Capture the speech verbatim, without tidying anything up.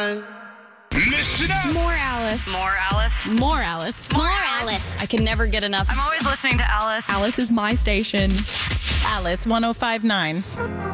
nine. Listen up. More Alice. More Alice. More Alice. More Alice. I can never get enough. I'm always listening to Alice. Alice is my station. Alice one oh five point nine.